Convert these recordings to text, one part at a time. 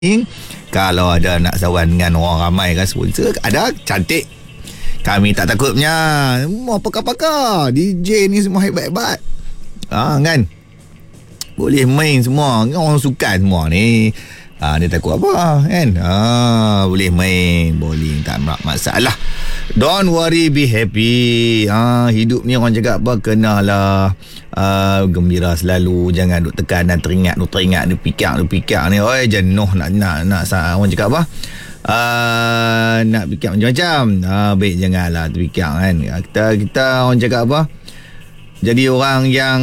Kalau ada nak sawan dengan orang ramai kan, sponsor ada cantik. Kami tak takut punya. Semua pakar-pakar DJ ni semua hebat-hebat. Kan boleh main semua. Orang sukan semua ni. Dia takut apa kan? Boleh main bowling, tak masalah. Don't worry, be happy. Hidup ni orang cakap apa, kenalah gembira selalu. Jangan duk tekan dan teringat duk fikir ni. Oi, jenuh nak orang cakap apa? Nak fikir macam-macam. Baik janganlah terfikir kan. Kita orang cakap apa? Jadi orang yang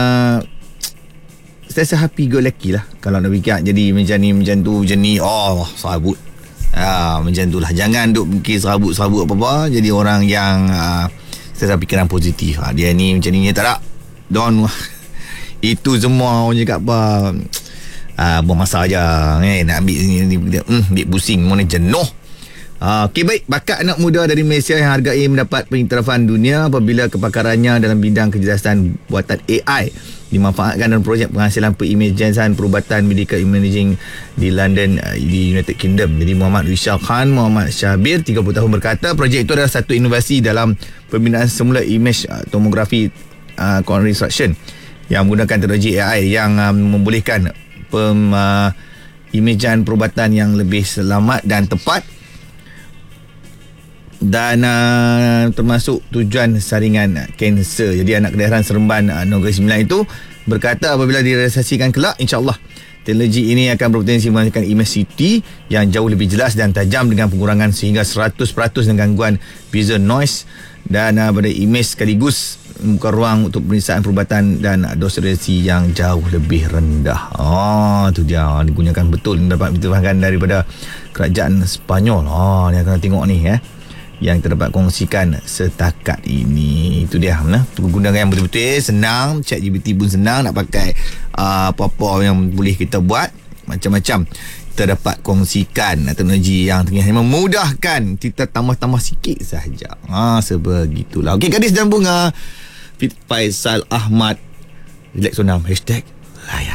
sentiasa happy go lucky lah. Kalau nak fikir jadi macam ni, macam tu, macam ni, serabut. Macam tu lah. Jangan duk fikir serabut apa-apa. Jadi orang yang sentiasa fikiran positif. Dia ni macam ni, tak ada. Don't. Itu semua orang cakap apa, buang masa je. Nak ambil pusing, mana jenuh. Okey, baik. Bakat anak muda dari Malaysia yang hargai mendapat pengiktirafan dunia apabila kepakarannya dalam bidang kecerdasan buatan AI dimanfaatkan dalam projek penghasilan perimagesan perubatan medical imaging di London, di United Kingdom. Jadi Muhammad Rishal Khan Muhammad Syabir, 30 tahun, berkata projek itu adalah satu inovasi dalam pembinaan semula image tomografi reconstruction yang menggunakan teknologi AI yang membolehkan imajan perubatan yang lebih selamat dan tepat, dan termasuk tujuan saringan kanser. Jadi anak kelahiran Seremban Negeri Sembilan itu berkata apabila direalisasikan kelak, insyaAllah teknologi ini akan berpotensi menghasilkan image CT yang jauh lebih jelas dan tajam dengan pengurangan sehingga 100% dengan gangguan visual noise dan pada image sekaligus muka ruang untuk pemeriksaan perubatan dan dosisasi yang jauh lebih rendah. Tu dia, digunakan betul, dapat diterangkan daripada kerajaan Sepanyol. Ni akan tengok ni yang terdapat kongsikan setakat ini. Itu dia, gunakan yang betul-betul senang. ChatGPT pun senang nak pakai. Apa-apa yang boleh kita buat, macam-macam kita dapat kongsikan teknologi yang tengah memudahkan kita, tambah-tambah sikit sahaja. Sebegitulah. Okey, Gadis dan Bunga, Faisal Ahmad, Relax Sonam, #layan.